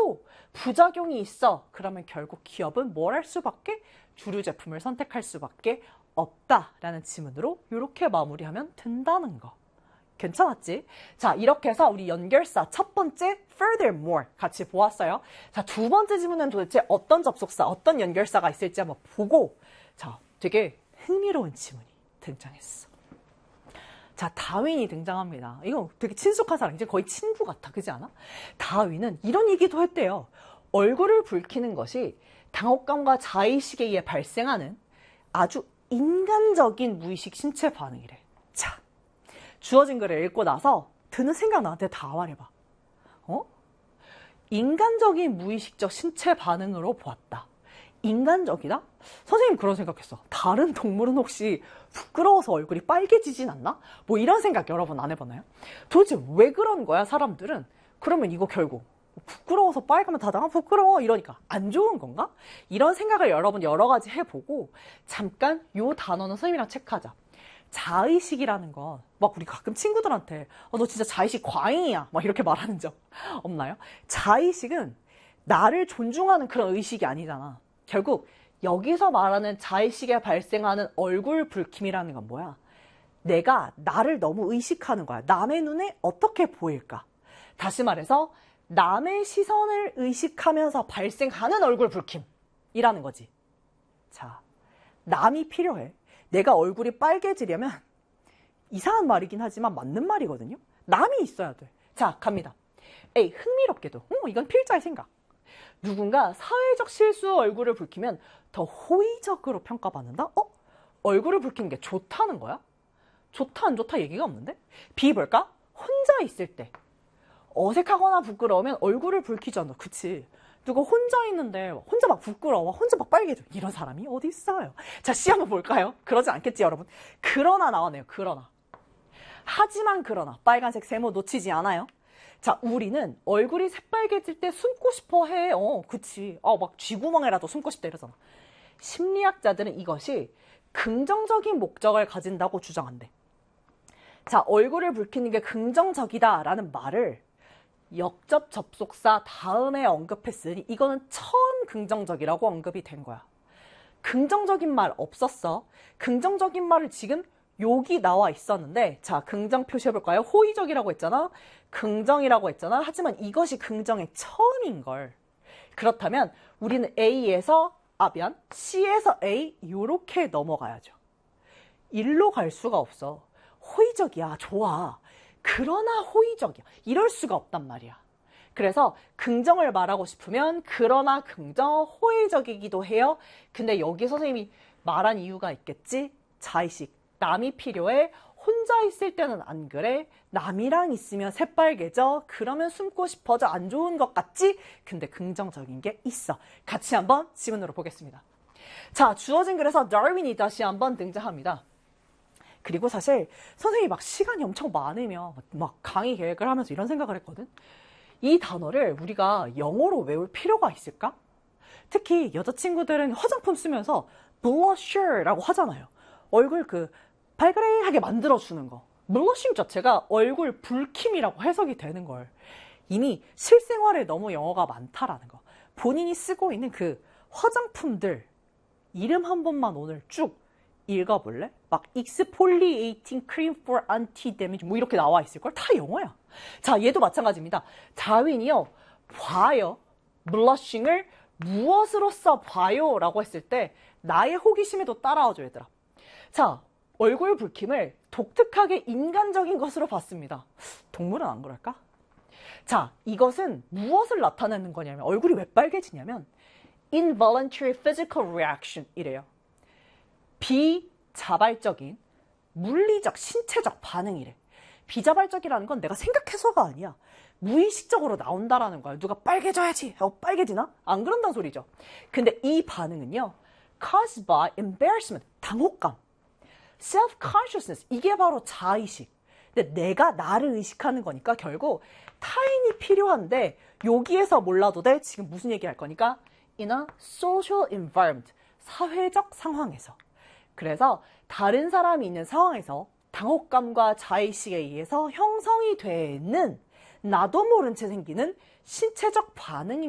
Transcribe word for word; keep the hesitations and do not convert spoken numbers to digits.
해도 부작용이 있어. 그러면 결국 기업은 뭘 할 수밖에? 주류 제품을 선택할 수밖에 없다라는 지문으로 이렇게 마무리하면 된다는 거. 괜찮았지? 자, 이렇게 해서 우리 연결사 첫 번째 furthermore 같이 보았어요. 자, 두 번째 지문은 도대체 어떤 접속사, 어떤 연결사가 있을지 한번 보고, 자, 되게 흥미로운 지문이 등장했어. 자, 다윈이 등장합니다. 이거 되게 친숙한 사람, 이제 거의 친구 같아, 그지 않아? 다윈은 이런 얘기도 했대요. 얼굴을 붉히는 것이 당혹감과 자의식에 의해 발생하는 아주 인간적인 무의식 신체 반응이래. 자, 주어진 글을 읽고 나서 드는 생각 나한테 다 말해봐. 어? 인간적인 무의식적 신체 반응으로 보았다. 인간적이다? 선생님 그런 생각했어. 다른 동물은 혹시 부끄러워서 얼굴이 빨개지진 않나? 뭐 이런 생각 여러분 안 해봤나요? 도대체 왜 그런 거야 사람들은? 그러면 이거 결국 부끄러워서 빨가면 다들 아 부끄러워 이러니까 안 좋은 건가? 이런 생각을 여러분 여러 가지 해보고 잠깐 요 단어는 선생님이랑 체크하자. 자의식이라는 건 막 우리 가끔 친구들한테 어, 너 진짜 자의식 과잉이야 막 이렇게 말하는 적 없나요? 자의식은 나를 존중하는 그런 의식이 아니잖아. 결국 여기서 말하는 자의식에 발생하는 얼굴 붉힘이라는 건 뭐야? 내가 나를 너무 의식하는 거야. 남의 눈에 어떻게 보일까? 다시 말해서 남의 시선을 의식하면서 발생하는 얼굴 붉힘이라는 거지. 자, 남이 필요해. 내가 얼굴이 빨개지려면 이상한 말이긴 하지만 맞는 말이거든요. 남이 있어야 돼. 자, 갑니다. 에이, 흥미롭게도 어, 이건 필자의 생각. 누군가 사회적 실수 얼굴을 붉히면 더 호의적으로 평가받는다? 어? 얼굴을 붉히는 게 좋다는 거야? 좋다 안 좋다 얘기가 없는데? 비볼까? 혼자 있을 때 어색하거나 부끄러우면 얼굴을 붉히잖아. 그치? 누가 혼자 있는데 혼자 막 부끄러워, 혼자 막 빨개져. 이런 사람이 어디 있어요? 자, 시 한번 볼까요? 그러지 않겠지 여러분? 그러나 나왔네요. 그러나. 하지만 그러나 빨간색 세모 놓치지 않아요. 자, 우리는 얼굴이 새빨개질 때 숨고 싶어 해. 어, 그치. 어, 막 쥐구멍에라도 숨고 싶다 이러잖아. 심리학자들은 이것이 긍정적인 목적을 가진다고 주장한대. 자, 얼굴을 붉히는 게 긍정적이다라는 말을 역접 접속사 다음에 언급했으니 이거는 처음 긍정적이라고 언급이 된 거야. 긍정적인 말 없었어. 긍정적인 말을 지금 여기 나와 있었는데, 자, 긍정 표시해볼까요? 호의적이라고 했잖아. 긍정이라고 했잖아. 하지만 이것이 긍정의 처음인걸. 그렇다면 우리는 A에서, 아 미안, C에서 A 요렇게 넘어가야죠. 일로 갈 수가 없어. 호의적이야, 좋아. 그러나 호의적이야. 이럴 수가 없단 말이야. 그래서 긍정을 말하고 싶으면 그러나 긍정, 호의적이기도 해요. 근데 여기 선생님이 말한 이유가 있겠지? 자의식. 남이 필요해. 혼자 있을 때는 안 그래. 남이랑 있으면 새빨개져. 그러면 숨고 싶어져. 안 좋은 것 같지? 근데 긍정적인 게 있어. 같이 한번 지문으로 보겠습니다. 자, 주어진 글에서 다윈이 다시 한번 등장합니다. 그리고 사실 선생님이 막 시간이 엄청 많으면 막 강의 계획을 하면서 이런 생각을 했거든. 이 단어를 우리가 영어로 외울 필요가 있을까? 특히 여자친구들은 화장품 쓰면서 blusher라고 하잖아요. 얼굴 그 발그레하게 만들어주는 거. 블러싱 자체가 얼굴 붉힘이라고 해석이 되는 걸. 이미 실생활에 너무 영어가 많다라는 거. 본인이 쓰고 있는 그 화장품들 이름 한 번만 오늘 쭉 읽어볼래? 막 exfoliating cream for anti-damage 뭐 이렇게 나와 있을걸? 다 영어야. 자, 얘도 마찬가지입니다. 다윈이요. 봐요. 블러싱을 무엇으로 써봐요 라고 했을 때 나의 호기심에도 따라와줘 얘들아. 자, 얼굴 붉힘을 독특하게 인간적인 것으로 봤습니다. 동물은 안 그럴까? 자, 이것은 무엇을 나타내는 거냐면 얼굴이 왜 빨개지냐면 involuntary physical reaction 이래요. 비자발적인 물리적 신체적 반응이래. 비자발적이라는 건 내가 생각해서가 아니야. 무의식적으로 나온다라는 거야. 누가 빨개져야지. 어, 빨개지나? 안 그런다는 소리죠. 근데 이 반응은요. caused by embarrassment, 당혹감. self-consciousness, 이게 바로 자의식. 근데 내가 나를 의식하는 거니까 결국 타인이 필요한데 여기에서 몰라도 돼. 지금 무슨 얘기할 거니까 in a social environment, 사회적 상황에서. 그래서 다른 사람이 있는 상황에서 당혹감과 자의식에 의해서 형성이 되는 나도 모른 채 생기는 신체적 반응입니다.